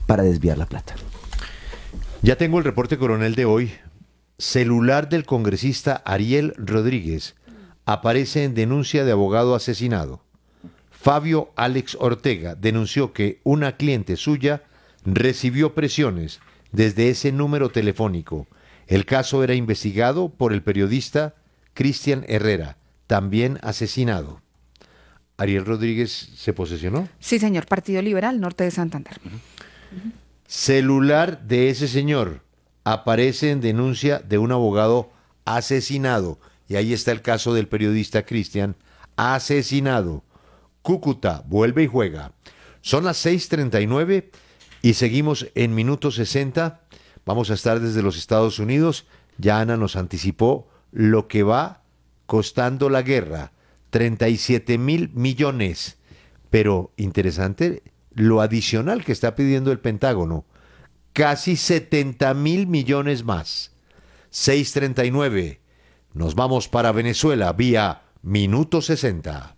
para desviar la plata. Ya tengo el reporte coronel de hoy. Celular del congresista Ariel Rodríguez aparece en denuncia de abogado asesinado. Fabio Alex Ortega denunció que una cliente suya recibió presiones desde ese número telefónico. El caso era investigado por el periodista Cristian Herrera, también asesinado. ¿Ariel Rodríguez se posesionó? Sí, señor. Partido Liberal, Norte de Santander. Celular de ese señor aparece en denuncia de un abogado asesinado. Y ahí está el caso del periodista Cristian, asesinado. Cúcuta vuelve y juega. Son las 6:39 y seguimos en minuto 60. Vamos a estar desde los Estados Unidos. Ya Ana nos anticipó lo que va costando la guerra. 37.000 millones. Pero interesante lo adicional que está pidiendo el Pentágono. Casi 70.000 millones más. 6:39. Nos vamos para Venezuela vía minuto 60.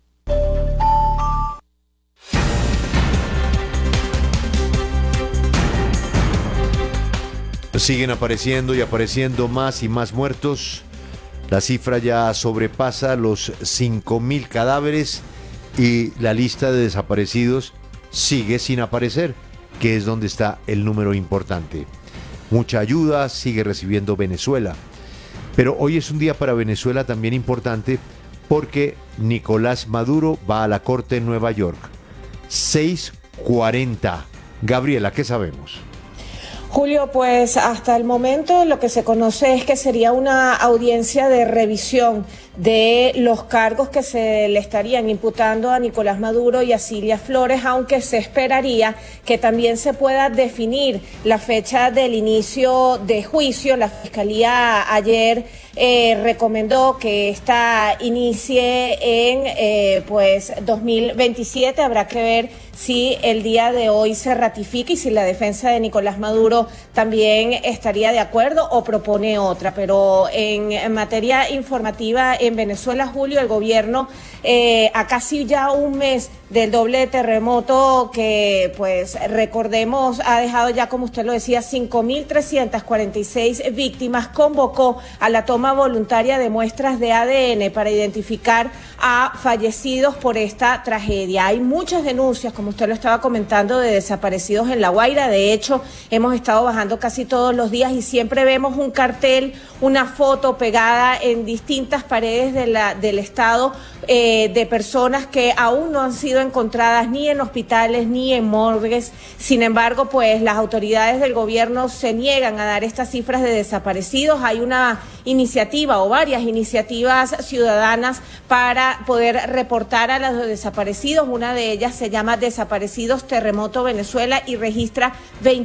Siguen apareciendo y apareciendo más y más muertos. La cifra ya sobrepasa los 5.000 cadáveres y la lista de desaparecidos sigue sin aparecer, que es donde está el número importante. Mucha ayuda sigue recibiendo Venezuela. Pero hoy es un día para Venezuela también importante porque Nicolás Maduro va a la corte en Nueva York. 6:40. Gabriela, ¿qué sabemos? Julio, pues hasta el momento lo que se conoce es que sería una audiencia de revisión de los cargos que se le estarían imputando a Nicolás Maduro y a Cilia Flores, aunque se esperaría que también se pueda definir la fecha del inicio de juicio. La Fiscalía ayer recomendó que esta inicie en 2027. Habrá que ver si el día de hoy se ratifica y si la defensa de Nicolás Maduro también estaría de acuerdo o propone otra. Pero en materia informativa en Venezuela, Julio, el gobierno a casi ya un mes del doble terremoto que, pues, recordemos, ha dejado ya, como usted lo decía, 5.346 víctimas, convocó a la toma voluntaria de muestras de ADN para identificar a fallecidos por esta tragedia. Hay muchas denuncias, como usted lo estaba comentando, de desaparecidos en La Guaira. De hecho, hemos estado bajando casi todos los días y siempre vemos un cartel, una foto pegada en distintas paredes del estado de personas que aún no han sido encontradas ni en hospitales ni en morgues. Sin embargo, pues las autoridades del gobierno se niegan a dar estas cifras de desaparecidos. Hay una iniciativa o varias iniciativas ciudadanas para poder reportar a los desaparecidos. Una de ellas se llama Desaparecidos Terremoto Venezuela y registra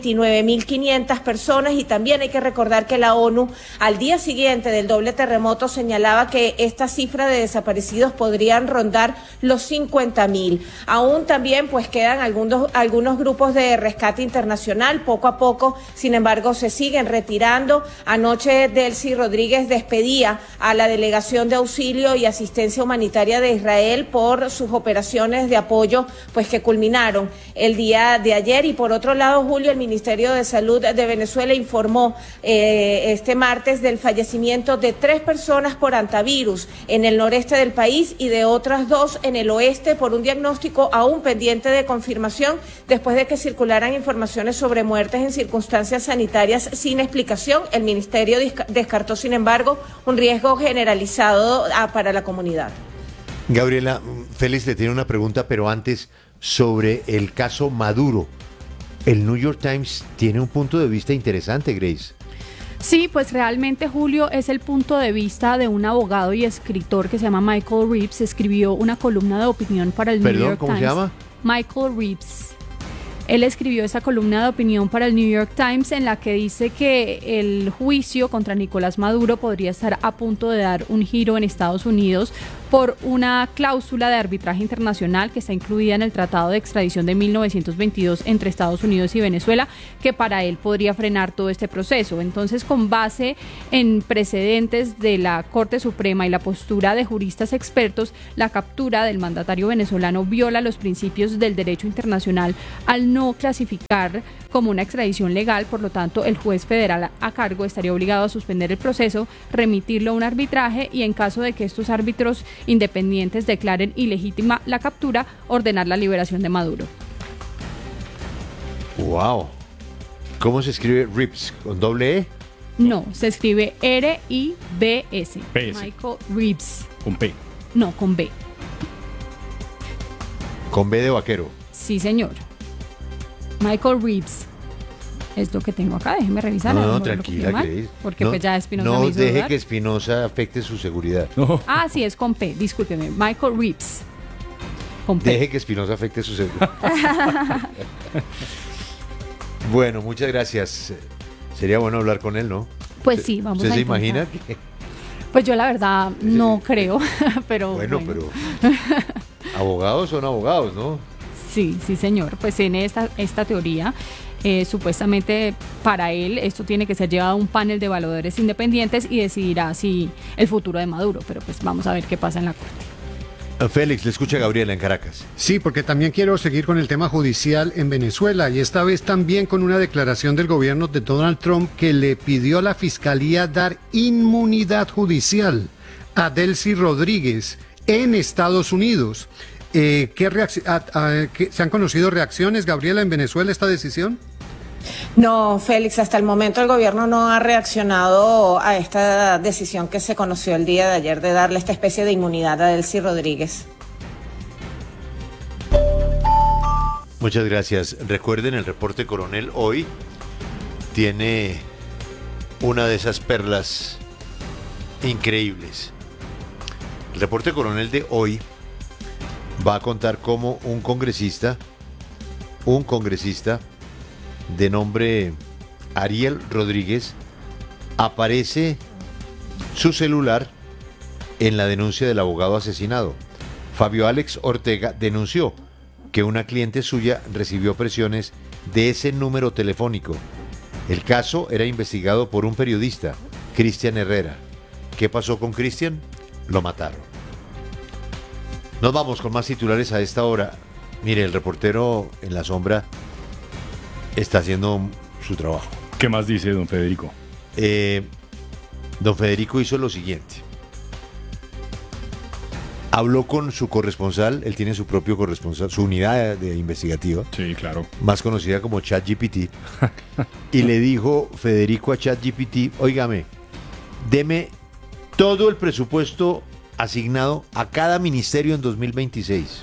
29.500 personas. Y también hay que recordar que la ONU al día siguiente del doble terremoto señalaba que esta cifra de desaparecidos podrían rondar los 50.000. Aún también pues quedan algunos grupos de rescate internacional. Poco a poco, sin embargo, se siguen retirando. Anoche Delcy Rodríguez despedía a la delegación de auxilio y asistencia humanitaria de Israel por sus operaciones de apoyo, pues que culminaron el día de ayer. Y por otro lado, Julio, el Ministerio de Salud de Venezuela informó este martes del fallecimiento de 3 personas por hantavirus en el noreste del país y de otras 2 en el oeste por un diagnóstico aún pendiente de confirmación después de que circularan informaciones sobre muertes en circunstancias sanitarias sin explicación. El ministerio descartó, sin embargo, un riesgo generalizado para la comunidad. Gabriela, Félix le tiene una pregunta, pero antes sobre el caso Maduro. El New York Times tiene un punto de vista interesante, Grace. Sí, pues realmente, Julio, es el punto de vista de un abogado y escritor que se llama Michael Reeves. Escribió una columna de opinión para el New York Times. ¿Cómo se llama? Michael Reeves. Él escribió esa columna de opinión para el New York Times en la que dice que el juicio contra Nicolás Maduro podría estar a punto de dar un giro en Estados Unidos por una cláusula de arbitraje internacional que está incluida en el Tratado de Extradición de 1922 entre Estados Unidos y Venezuela, que para él podría frenar todo este proceso. Entonces, con base en precedentes de la Corte Suprema y la postura de juristas expertos, la captura del mandatario venezolano viola los principios del derecho internacional al no clasificar como una extradición legal. Por lo tanto, el juez federal a cargo estaría obligado a suspender el proceso, remitirlo a un arbitraje y, en caso de que estos árbitros independientes declaren ilegítima la captura, ordenar la liberación de Maduro. ¡Wow! ¿Cómo se escribe Rips? ¿Con doble E? No, se escribe R-I-B-S. PS. Michael Reeves. Con P. No, con B. Con B de vaquero. Sí, señor. Michael Reeves. Es lo que tengo acá, déjeme revisar. No, a lo no, mejor lo tranquila, copié mal, Grace. porque No, pues ya Espinosa no me hizo deje dudar. que Espinosa afecte su seguridad. No. Ah, sí, es con P, discúlpeme. Michael Reeves. Con P. Deje que Espinosa afecte su seguridad. Bueno, muchas gracias. Sería bueno hablar con él, ¿no? Pues sí, vamos ¿Usted a se intentar. imagina que... Pues yo la verdad no creo, pero Bueno, pero abogados son abogados, ¿no? Sí, sí, señor. Pues en esta teoría, supuestamente para él esto tiene que ser llevado a un panel de evaluadores independientes y decidirá si el futuro de Maduro. Pero pues vamos a ver qué pasa en la Corte. Félix, le escucha Gabriela en Caracas. Sí, porque también quiero seguir con el tema judicial en Venezuela y esta vez también con una declaración del gobierno de Donald Trump que le pidió a la fiscalía dar inmunidad judicial a Delcy Rodríguez en Estados Unidos. ¿Se han conocido reacciones, Gabriela, en Venezuela a esta decisión? No, Félix, hasta el momento el gobierno no ha reaccionado a esta decisión que se conoció el día de ayer de darle esta especie de inmunidad a Delcy Rodríguez. Muchas gracias. Recuerden, el reporte coronel hoy tiene una de esas perlas increíbles. El reporte coronel de hoy va a contar cómo un congresista de nombre Ariel Rodríguez, aparece su celular en la denuncia del abogado asesinado. Fabio Alex Ortega denunció que una cliente suya recibió presiones de ese número telefónico. El caso era investigado por un periodista, Cristian Herrera. ¿Qué pasó con Cristian? Lo mataron. Nos vamos con más titulares a esta hora. Mire, el reportero en la sombra está haciendo su trabajo. ¿Qué más dice don Federico? Don Federico hizo lo siguiente. Habló con su corresponsal, él tiene su propio corresponsal, su unidad de investigativa, Sí, claro. más conocida como ChatGPT, y le dijo Federico a ChatGPT, óigame, deme todo el presupuesto asignado a cada ministerio en 2026.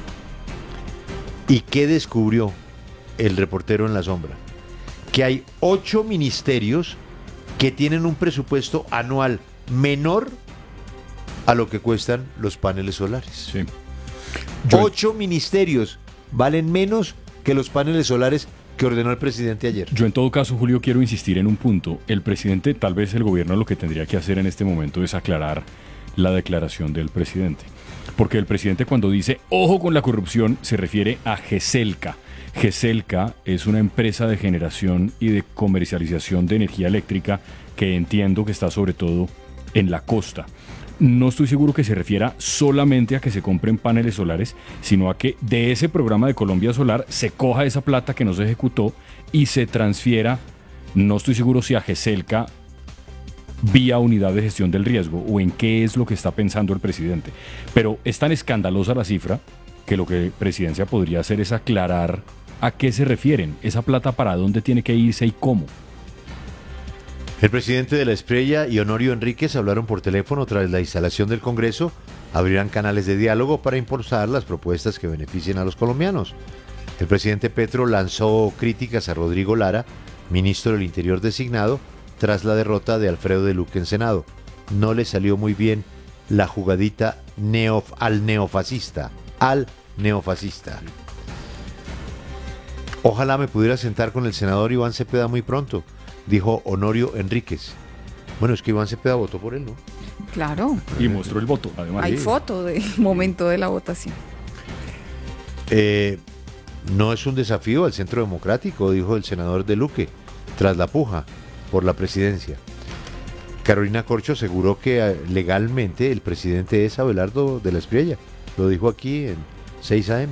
¿Y qué descubrió el reportero en la sombra? Que hay 8 ministerios que tienen un presupuesto anual menor a lo que cuestan los paneles solares. Sí. 8 ministerios valen menos que los paneles solares que ordenó el presidente ayer. Yo en todo caso, Julio, quiero insistir en un punto. El presidente, tal vez el gobierno lo que tendría que hacer en este momento es aclarar la declaración del presidente. Porque el presidente cuando dice ojo con la corrupción se refiere a GESELCA. GESELCA es una empresa de generación y de comercialización de energía eléctrica que entiendo que está sobre todo en la costa. No estoy seguro que se refiera solamente a que se compren paneles solares, sino a que de ese programa de Colombia Solar se coja esa plata que no se ejecutó y se transfiera, no estoy seguro si a GESELCA vía unidad de gestión del riesgo o en qué es lo que está pensando el presidente. Pero es tan escandalosa la cifra que lo que Presidencia podría hacer es aclarar a qué se refieren, esa plata para dónde tiene que irse y cómo. El presidente de La Estrella y Honorio Enríquez hablaron por teléfono tras la instalación del Congreso. Abrirán canales de diálogo para impulsar las propuestas que beneficien a los colombianos. El presidente Petro lanzó críticas a Rodrigo Lara, ministro del Interior designado, tras la derrota de Alfredo de Luque en Senado. No le salió muy bien la jugadita al neofascista. Ojalá me pudiera sentar con el senador Iván Cepeda muy pronto, dijo Honorio Enríquez. Bueno, es que Iván Cepeda votó por él, ¿no? Claro, Y mostró el voto, además. hay foto del momento de la votación. No es un desafío al centro democrático, dijo el senador de Luque, tras la puja por la presidencia. Carolina Corcho aseguró que legalmente el presidente es Abelardo de la Espriella. Lo dijo aquí en 6 AM.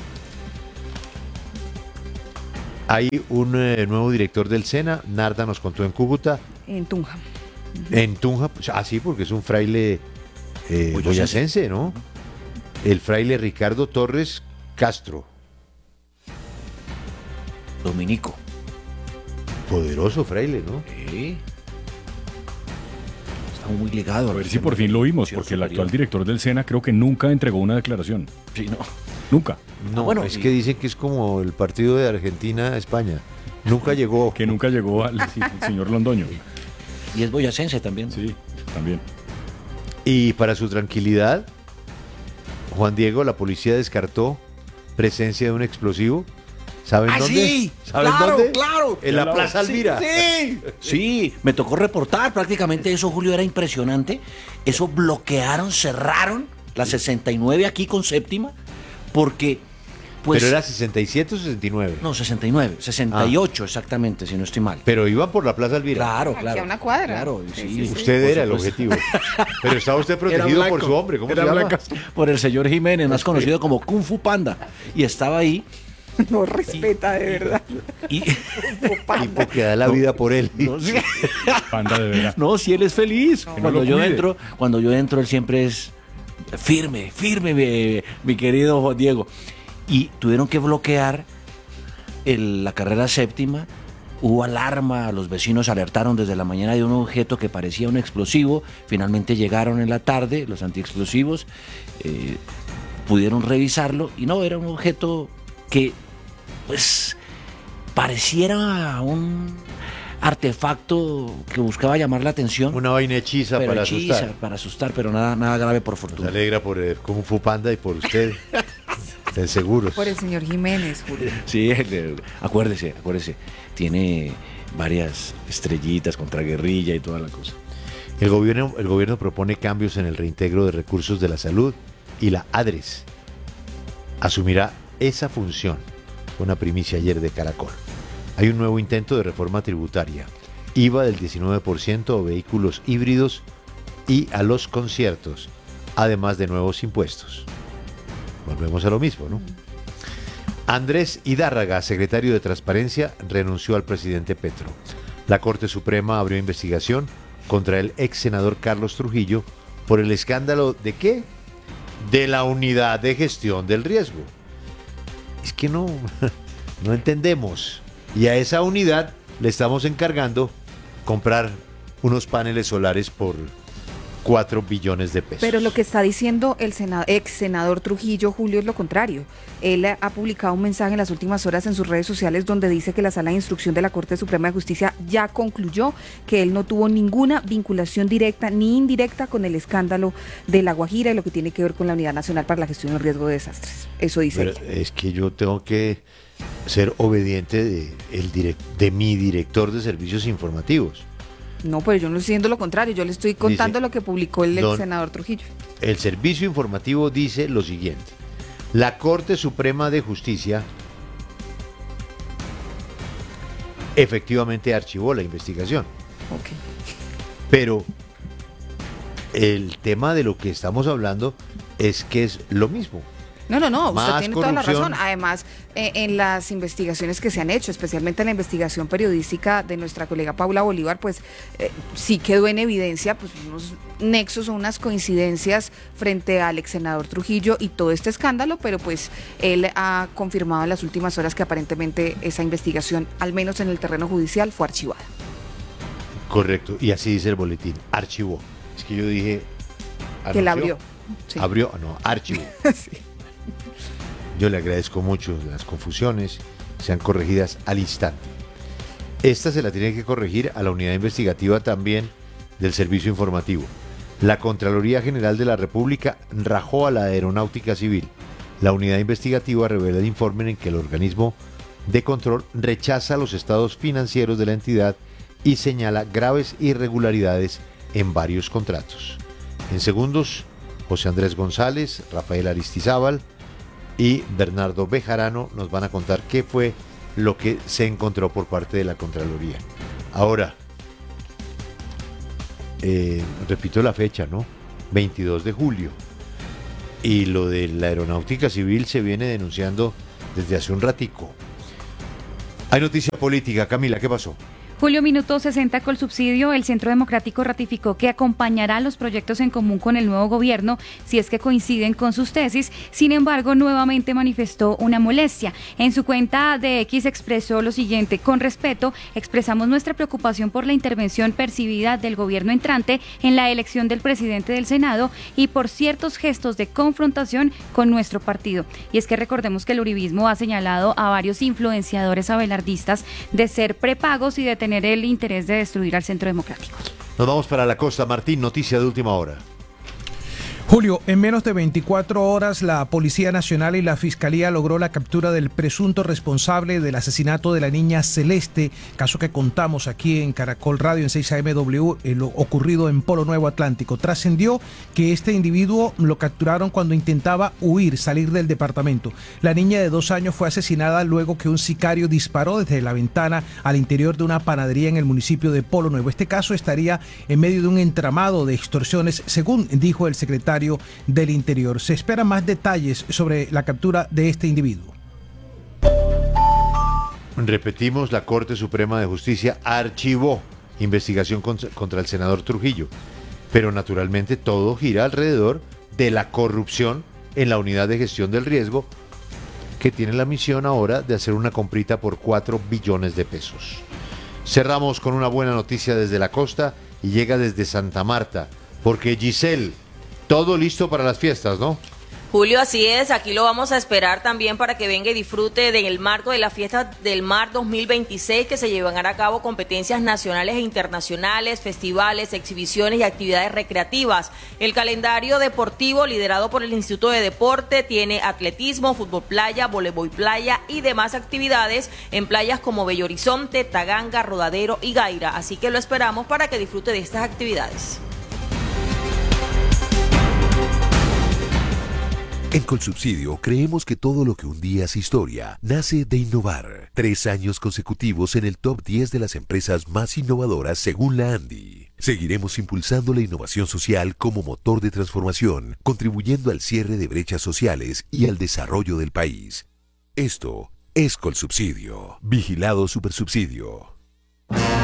Hay un nuevo director del SENA, Narda nos contó en Cúcuta, En Tunja. en Tunja, pues, sí, porque es un fraile boyacense, ¿no? El fraile Ricardo Torres Castro, Dominico. poderoso fraile, ¿no? Está muy ligado. A ver si por fin lo vimos, porque el actual director del SENA creo que nunca entregó una declaración. Sí, no. Nunca. No, bueno, es y- que dicen que es como el partido de Argentina a España. Nunca llegó. Que nunca llegó al sí, el señor Londoño. Y es boyacense también. Sí, también. Y para su tranquilidad, Juan Diego, la policía descartó presencia de un explosivo. ¿Saben dónde? Sí, ¿Saben claro, dónde? claro. En la Plaza Alvira. Sí, me tocó reportar prácticamente eso, Julio, era impresionante. Eso bloquearon, cerraron la 69 aquí con séptima, porque pues... ¿Pero era 67 o 69? No, 69, 68 exactamente, si no estoy mal. Pero iban por la Plaza Alvira. Claro, Aquí claro. a una cuadra. Claro, sí. Sí, sí, sí. Usted por era el supuesto. objetivo. Pero estaba usted protegido por su hombre. ¿Cómo se llama? Por el señor Jiménez, más conocido como Kung Fu Panda. Y estaba ahí No respeta de verdad. y... Tipo que da la vida por él. No, sí. Panda de veras. No, si él es feliz. no Cuando lo yo cuide. entro, él siempre es firme, mi querido Juan Diego. Y tuvieron que bloquear la carrera séptima. Hubo alarma, los vecinos alertaron desde la mañana de un objeto que parecía un explosivo. Finalmente llegaron en la tarde los antiexplosivos, pudieron revisarlo y no, era un objeto que pues pareciera un artefacto que buscaba llamar la atención. Una vaina hechiza pero para hechiza, asustar. para asustar, pero nada grave por Nos fortuna. alegra por el Kung Fu Panda y por usted. Estén seguros. Por el señor Jiménez, Julio. Sí, acuérdese, tiene varias estrellitas contra guerrilla y toda la cosa. El gobierno propone cambios en el reintegro de recursos de la salud y la ADRES asumirá esa función. Una primicia ayer de Caracol. Hay un nuevo intento de reforma tributaria. IVA del 19% a vehículos híbridos y a los conciertos, además de nuevos impuestos. Volvemos a lo mismo, ¿no? Andrés Hidárraga, secretario de Transparencia, renunció al presidente Petro. La Corte Suprema abrió investigación contra el ex senador Carlos Trujillo por el escándalo ¿de qué? De la unidad de gestión del riesgo. Es que no entendemos. Y a esa unidad le estamos encargando comprar unos paneles solares por 4 billones de pesos. Pero lo que está diciendo el ex senador Trujillo, Julio, es lo contrario. Él ha publicado un mensaje en las últimas horas en sus redes sociales donde dice que la Sala de Instrucción de la Corte Suprema de Justicia ya concluyó que él no tuvo ninguna vinculación directa ni indirecta con el escándalo de La Guajira y lo que tiene que ver con la Unidad Nacional para la Gestión del Riesgo de Desastres. Eso dice Pero él. es que yo tengo que ser obediente de mi director de servicios informativos. No, pero yo no estoy diciendo lo contrario, yo le estoy contando lo que publicó el ex don- senador Trujillo. El servicio informativo dice lo siguiente. La Corte Suprema de Justicia efectivamente archivó la investigación. Ok. Pero el tema de lo que estamos hablando es que es lo mismo. No, usted Más tiene toda la corrupción. razón. Además, en las investigaciones que se han hecho, especialmente en la investigación periodística de nuestra colega Paula Bolívar, pues sí quedó en evidencia pues, unos nexos o unas coincidencias frente al ex senador Trujillo y todo este escándalo, pero pues él ha confirmado en las últimas horas que aparentemente esa investigación, al menos en el terreno judicial, fue archivada. Correcto. Y así dice el boletín. Archivó. Es que yo dije... Que la ¿anunció? abrió. Sí. Abrió, no, archivó. Sí. Yo le agradezco mucho las confusiones, sean corregidas al instante. Esta se la tiene que corregir a la unidad investigativa también del Servicio Informativo. La Contraloría General de la República rajó a la Aeronáutica Civil. La unidad investigativa revela el informe en que el organismo de control rechaza los estados financieros de la entidad y señala graves irregularidades en varios contratos. En segundos, José Andrés González, Rafael Aristizábal y Bernardo Bejarano nos van a contar qué fue lo que se encontró por parte de la Contraloría. Ahora, repito la fecha, ¿no? 22 de julio. Y lo de la aeronáutica civil se viene denunciando desde hace un ratico. Hay noticia política. Camila, ¿qué pasó? Julio, minuto 60 Colsubsidio. El Centro Democrático ratificó que acompañará los proyectos en común con el nuevo gobierno si es que coinciden con sus tesis. Sin embargo, nuevamente manifestó una molestia. En su cuenta de X expresó lo siguiente: con respeto, expresamos nuestra preocupación por la intervención percibida del gobierno entrante en la elección del presidente del Senado y por ciertos gestos de confrontación con nuestro partido. Y es que recordemos que el uribismo ha señalado a varios influenciadores abelardistas de ser prepagos y de tener el interés de destruir al Centro Democrático. Nos vamos para la costa. Martín, noticia de última hora. Julio, en menos de 24 horas, la Policía Nacional y la Fiscalía logró la captura del presunto responsable del asesinato de la niña Celeste, caso que contamos aquí en Caracol Radio en 6AMW, lo ocurrido en Polo Nuevo Atlántico. Trascendió que este individuo lo capturaron cuando intentaba salir del departamento. La niña de 2 años fue asesinada luego que un sicario disparó desde la ventana al interior de una panadería en el municipio de Polo Nuevo. Este caso estaría en medio de un entramado de extorsiones, según dijo el secretario del Interior. Se esperan más detalles sobre la captura de este individuo. Repetimos, la Corte Suprema de Justicia archivó investigación contra el senador Trujillo, pero naturalmente todo gira alrededor de la corrupción en la unidad de gestión del riesgo, que tiene la misión ahora de hacer una comprita por 4 billones de pesos. Cerramos con una buena noticia desde la costa y llega desde Santa Marta, porque Giselle, todo listo para las fiestas, ¿no? Julio, así es, aquí lo vamos a esperar también para que venga y disfrute del marco de la Fiesta del Mar 2026, que se llevarán a cabo competencias nacionales e internacionales, festivales, exhibiciones y actividades recreativas. El calendario deportivo liderado por el Instituto de Deporte tiene atletismo, fútbol playa, voleibol playa y demás actividades en playas como Bello Horizonte, Taganga, Rodadero y Gaira. Así que lo esperamos para que disfrute de estas actividades. En Colsubsidio creemos que todo lo que un día hace historia nace de innovar. 3 años consecutivos en el top 10 de las empresas más innovadoras según la ANDI. Seguiremos impulsando la innovación social como motor de transformación, contribuyendo al cierre de brechas sociales y al desarrollo del país. Esto es Colsubsidio. Vigilado Supersubsidio.